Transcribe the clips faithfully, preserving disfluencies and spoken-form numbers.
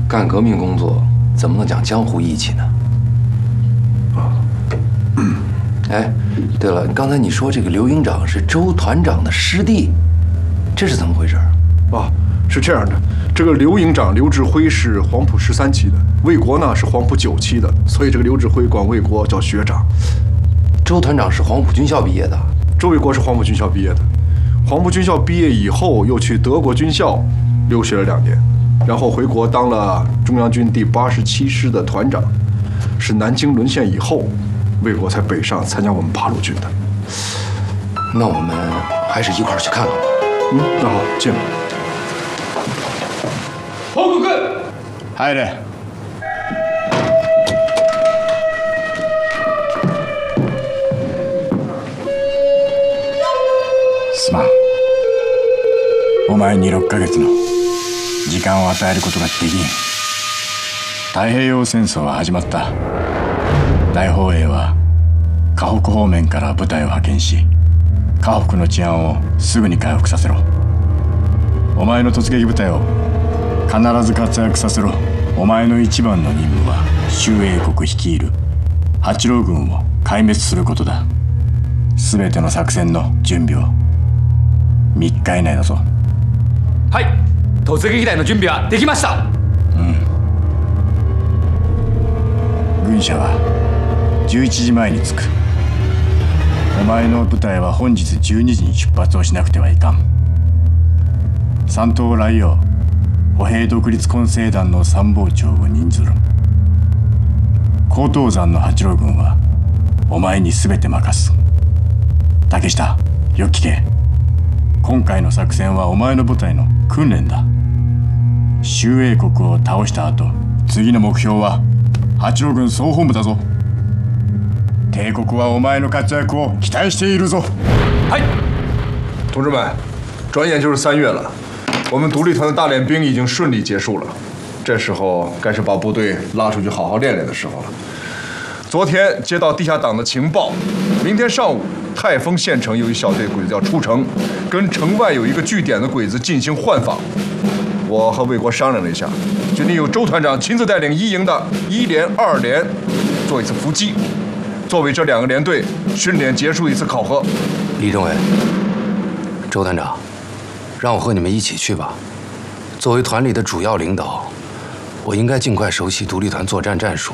干革命工作怎么能讲江湖义气呢？啊，哎，对了，刚才你说这个刘营长是周团长的师弟，这是怎么回事？ 啊，是这样的，这个刘营长刘志辉是黄埔十三期的，魏国呢是黄埔九期的，所以这个刘志辉管魏国叫学长。 周团长是黄埔军校毕业的， 周卫国是黄埔军校毕业的。黄埔军校毕业以后，又去德国军校留学了两年，然后回国当了中央军第八十七师的团长。是南京沦陷以后，魏国才北上参加我们八路军的。 那我们还是一块儿去看看吧。 嗯，那好，进来。 報告。 入れ。すまん。お前にろっかげつの時間を与えることができん。太平洋戦争は始まった。大本営は河北方面から部隊を派遣し、河北の治安をすぐに回復させろ。お前の突撃部隊を必ず活躍させろ。お前の一番の任務は周英国率いる八郎軍を壊滅することだ。すべての作戦の準備をみっか以内だぞ。 はい、突撃隊の準備はできました。 うん。軍車はじゅういちじまえに着く。お前の部隊は本日じゅうにじに出発をしなくてはいかん。三島来陽歩兵独立混成団の参謀長を任ずる。高東山の八郎軍はお前に全て任す。竹下、よく聞け。今回の作戦はお前の部隊の訓練だ。周英国を倒した後、次の目標は八郎軍総本部だぞ。帝国はお前の活躍を期待しているぞ。 嗨，同志们，转眼就是三月了，我们独立团的大练兵已经顺利结束了，这时候该是把部队拉出去好好练练的时候了。昨天接到地下党的情报，明天上午泰丰县城有一小队鬼子要出城，跟城外有一个据点的鬼子进行换防。我和魏国商量了一下，决定由周团长亲自带领一营的一连、二连做一次伏击，作为这两个连队训练结束一次考核。 李政委，周团长，让我和你们一起去吧。作为团里的主要领导，我应该尽快熟悉独立团作战战术。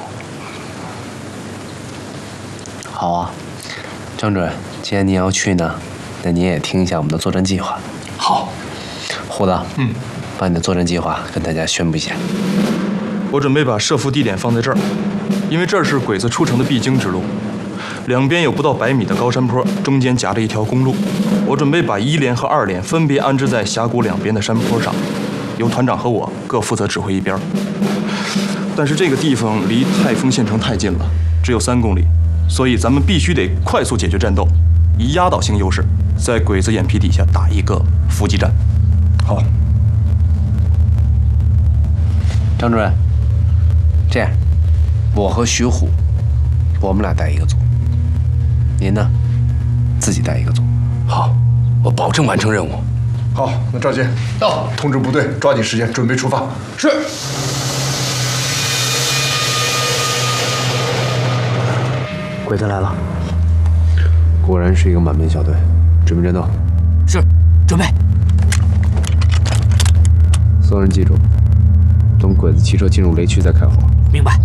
好啊，张主任，既然您要去呢，那您也听一下我们的作战计划。 好， 胡子， 嗯， 把你的作战计划跟大家宣布一下。 我准备把设伏地点放在这儿，因为这儿是鬼子出城的必经之路，两边有不到百米的高山坡，中间夹着一条公路。我准备把一连和二连分别安置在峡谷两边的山坡上，由团长和我各负责指挥一边。但是这个地方离泰丰县城太近了，只有三公里，所以咱们必须得快速解决战斗，以压倒性优势，在鬼子眼皮底下打一个伏击战。 好， 张主任，这样，我和徐虎，我们俩带一个组，您呢，自己带一个组。 好，我保证完成任务。 好，那赵杰到，通知部队抓紧时间准备出发。 是。 鬼子来了，果然是一个满编小队，准备战斗。 是，准备。 所有人记住，等鬼子汽车进入雷区再开火。 明白。